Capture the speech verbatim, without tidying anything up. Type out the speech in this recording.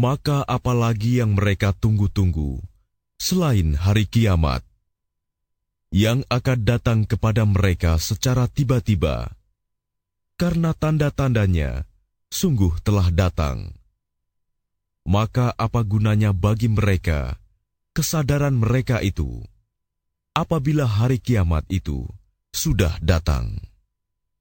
Maka apalagi yang mereka tunggu-tunggu selain hari kiamat yang akan datang kepada mereka secara tiba-tiba, karena tanda-tandanya sungguh telah datang. Maka apa gunanya bagi mereka kesadaran mereka itu apabila hari kiamat itu sudah datang?